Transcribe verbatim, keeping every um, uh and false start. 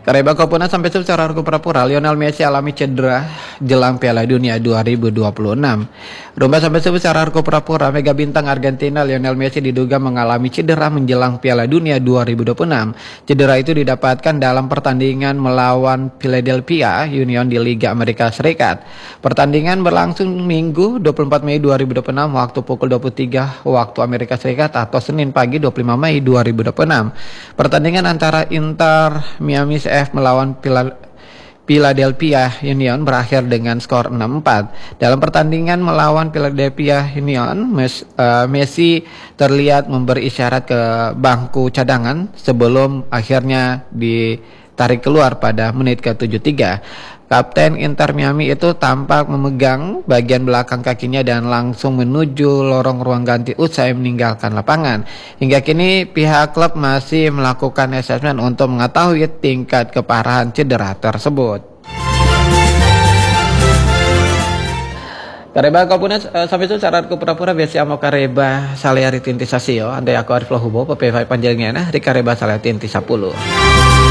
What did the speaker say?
Kareba Kopuna sampai secara pura-pura Lionel Messi alami cedera jelang Piala Dunia dua ribu dua puluh enam. Rumah sampai secara pura-pura mega bintang Argentina Lionel Messi diduga mengalami cedera menjelang Piala Dunia dua ribu dua puluh enam. Cedera itu didapatkan dalam pertandingan melawan Philadelphia Union di Liga Amerika Serikat. Pertandingan berlangsung Minggu dua puluh empat Mei dua ribu dua puluh enam waktu pukul dua puluh tiga waktu Amerika Serikat atau Senin pagi dua puluh lima Mei dua ribu dua puluh enam. Pertandingan antara Inter Miami melawan Philadelphia Union berakhir dengan skor enam empat. Dalam pertandingan melawan Philadelphia Union, Messi terlihat memberi isyarat ke bangku cadangan sebelum akhirnya ditarik keluar pada menit ke tujuh puluh tiga. Kapten Inter Miami itu tampak memegang bagian belakang kakinya dan langsung menuju lorong ruang ganti usai meninggalkan lapangan. Hingga kini pihak klub masih melakukan asesmen untuk mengetahui tingkat keparahan cedera tersebut. Kareba Kopuna sampai itu cara pura-pura biasa amo kareba saleari tintisasio andai aku arif lohubo pepe panjangnya nah di kareba saleari tinti sepuluh.